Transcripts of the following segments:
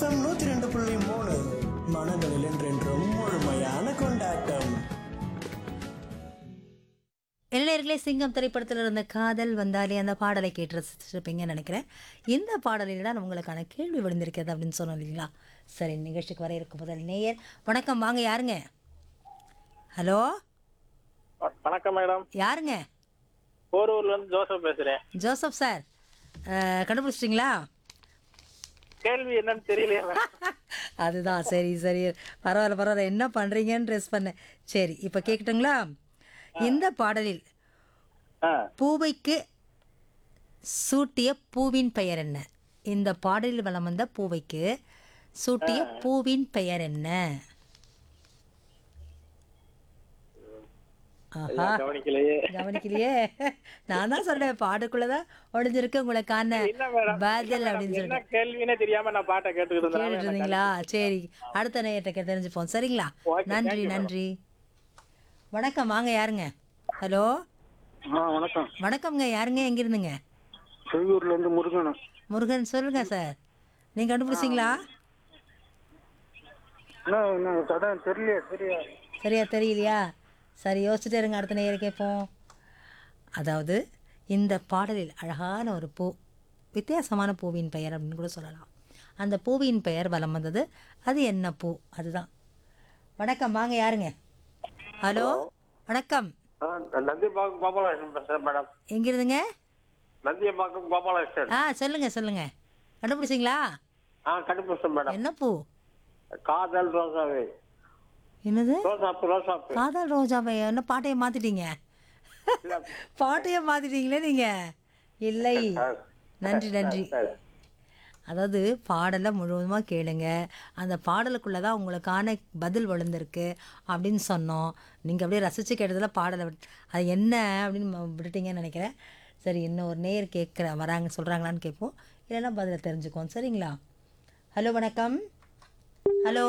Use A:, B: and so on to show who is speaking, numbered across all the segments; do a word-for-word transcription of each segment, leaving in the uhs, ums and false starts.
A: FM நூத்தி ரெண்டு புள்ளி மூணு மனங்களில் என்றென்றும் முழுமையான கொண்டாட்டம்.
B: இளைஞர்களே, சிங்கம் திரைப்படத்தில் இருந்த காதல் வந்தாலே அந்த பாடலை கேட்டு ரசிச்சிருப்பீங்கன்னு நினைக்கிறேன். இந்த பாடலில் தான் உங்களுக்கான கேள்வி விழுந்திருக்கிறது அப்படின்னு சொன்னோம் இல்லைங்களா? சரி, நிகழ்ச்சிக்கு வர இருக்கும் முதல் நேயர். வணக்கம், வாங்க. யாருங்க? ஹலோ,
C: வணக்கம் மேடம்.
B: யாருங்க?
C: போரூர்ல இருந்து ஜோசப் பேசுறேன்.
B: ஜோசப் சார், அஹ், கண்டுபிடிச்சிட்டிங்களா?
C: கேள்வி என்னன்னு தெரியலையா?
B: அதுதான். சரி சரி, பரவாயில்ல பரவாயில்ல, என்ன பண்ணுறீங்கன்னு ட்ரெஸ் பண்ணேன். சரி, இப்போ கேட்கட்டுங்களா? இந்த பாடலில்
C: ஆ,
B: பூவைக்கு சூட்டிய பூவின் பெயர் என்ன? இந்த பாடலில் வலம் வந்த பூவைக்கு சூட்டிய பூவின் பெயர் என்ன? ஆஹா,
C: கவனிக்கலையே.
B: கவனிக்கலையே. நான் தான் சொல்றேன், பாடுக்குள்ளதான் ஒளிஞ்சிருக்கு உங்களுக்கான
C: இல்ல மேடம்,
B: பதில் அப்படின்னு
C: என்ன
B: சொல்லிட்டு
C: கேள்வினே தெரியாம நான் பாட்டை கேட்டுக்கிட்டு
B: கேட்டுட்டு
C: இருந்தேன்.
B: இருந்தீங்களா? சரி, அடுத்த நேயத்தை தெரிஞ்சுப்போம். சரிங்களா?
C: Okay,
B: நன்றி
C: thank you,
B: நன்றி. வணக்கம், வாங்க. யாருங்க? ஹலோ,
C: வணக்கம்.
B: வணக்கம்ங்க. யாருங்க? எங்க இருந்துங்க?
C: செய்யூர்ல இருந்து முருகன்.
B: முருகன், சொல்லுங்க சார். நீங்க கண்டுபிடிச்சிங்களா?
C: தெரியல, சரியா?
B: சரியா தெரியலையா? சரி, யோசிச்சுட்டே இருங்க, அடுத்த நேரம் கேட்போம். அதாவது, இந்த பாடலில் அழகான ஒரு பூ, வித்தியாசமான பூவின் பெயர் அப்படின்னு கூட சொல்லலாம். அந்த பூவின் பெயர் வலம் வந்தது. அது என்ன பூ? அதுதான். வணக்கம், வாங்க. யாருங்க? ஹலோ, வணக்கம்.
C: நந்தியம்பாக்கம் கோபாலகிருஷ்ணன் பேசுறேன் மேடம்.
B: எங்க இருந்துங்க?
C: நந்தியம்பாக்கம் கோபாலகிருஷ்ணன்.
B: ஆ, சொல்லுங்க சொல்லுங்க. கண்டுபிடிச்சிங்களா?
C: ஆ, கண்டுபிடிச்சேன் மேடம்.
B: என்ன பூ?
C: காதல் ரோசாவே.
B: என்னது?
C: ரோசாப்பு ரோசாப்பு.
B: காதல் ரோஜாவை என்ன பாட்டையை மாத்திட்டீங்க? பாட்டையை மாத்திட்டீங்களே நீங்க. இல்லை, நன்றி நன்றி. அதாவது, பாடலை முழுவதுமாக கேளுங்க, அந்த பாடலுக்குள்ளே தான் உங்களுக்கான பதில் விழுந்திருக்கு அப்படின்னு சொன்னோம். நீங்கள் அப்படியே ரசித்து கேட்டதில் பாடலை விட் அது என்ன அப்படின்னு ம- விட்டுட்டீங்கன்னு நினைக்கிறேன். சரி, இன்னும் ஒரு நேர் கேட்குற வராங்க, சொல்கிறாங்களான்னு கேட்போம். இல்லைன்னா பதிலை தெரிஞ்சுக்குவோம். சரிங்களா? ஹலோ, வணக்கம். ஹலோ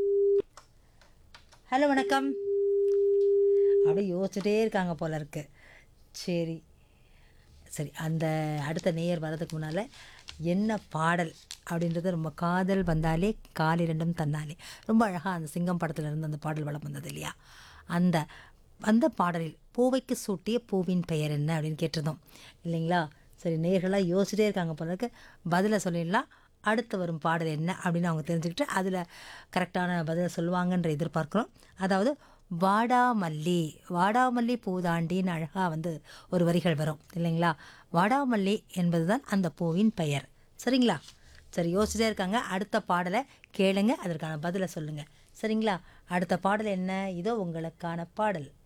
B: ஹலோ வணக்கம். அப்படியே யோசிச்சுட்டே இருக்காங்க போல இருக்கு. சரி சரி, அந்த அடுத்த நேயர் வர்றதுக்கு முன்னால் என்ன பாடல் அப்படின்றது, ரொம்ப காதல் வந்தாலே காலை ரெண்டும் தன்னாலே, ரொம்ப அழகாக அந்த சிங்கம் படத்தில் இருந்து அந்த பாடல் வளம் வந்தது இல்லையா? அந்த அந்த பாடலில் பூவைக்கு சூட்டிய பூவின் பெயர் என்ன அப்படின்னு கேட்டிருந்தோம் இல்லைங்களா? சரி, நேயர்களாக யோசிச்சிட்டே இருக்காங்க போல இருக்கு. பதிலை சொல்லிடலாம். அடுத்து வரும் பாடல் என்ன அப்படின்னு அவங்க தெரிஞ்சுக்கிட்டு அதில் கரெக்டான பதிலை சொல்லுவாங்கன்ற எதிர்பார்க்குறோம். அதாவது, வாடாமல்லி வாடாமல்லி பூதாண்டின்னு அழகாக வந்து ஒரு வரிகள் வரும் இல்லைங்களா? வாடாமல்லி என்பது தான் அந்த பூவின் பெயர். சரிங்களா? சரி, யோசிச்சுட்டே இருக்காங்க. அடுத்த பாடலை கேளுங்க, அதற்கான பதிலை சொல்லுங்கள். சரிங்களா? அடுத்த பாடல் என்ன? இதோ உங்களுக்கான பாடல்.